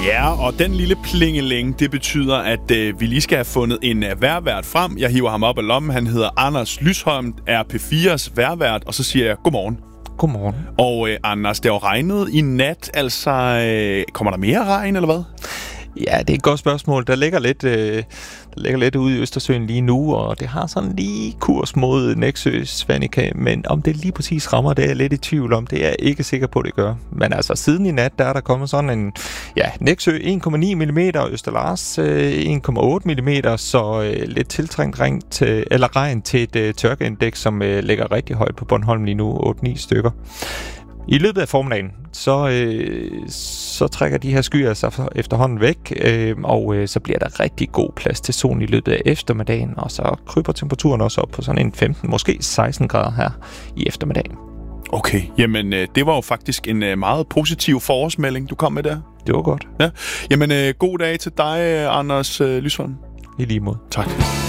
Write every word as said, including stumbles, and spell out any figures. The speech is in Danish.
Ja, og den lille plingeling, det betyder, at øh, vi lige skal have fundet en øh, vejrvært frem. Jeg hiver ham op af lommen. Han hedder Anders Lysholm, er P fires vejrvært, og så siger jeg godmorgen. Godmorgen. Og øh, Anders, det har jo regnet i nat, altså øh, kommer der mere regn, eller hvad? Ja, det er et godt spørgsmål. Der ligger lidt, øh, der ligger lidt ude i Østersøen lige nu, og det har sådan lige kurs mod Nexø, Svanike, men om det lige præcis rammer, det er jeg lidt i tvivl om. Det er jeg ikke sikker på, det gør. Men altså, siden i nat, der er der kommet sådan en, ja, Nexø en komma ni millimeter, Østerlars øh, en komma otte millimeter, så øh, lidt tiltrængt regn til, eller regn til et øh, tørkeindeks, som øh, ligger rigtig højt på Bornholm lige nu, otte ni stykker. I løbet af formiddagen, så, øh, så trækker de her skyer sig efterhånden væk, øh, og øh, så bliver der rigtig god plads til solen i løbet af eftermiddagen, og så kryber temperaturen også op på sådan en femten, måske seksten grader her i eftermiddagen. Okay, jamen øh, det var jo faktisk en øh, meget positiv forårsmelding, du kom med der. Det var godt. Ja, jamen øh, god dag til dig, Anders øh, Lysholm. I lige måde. Tak.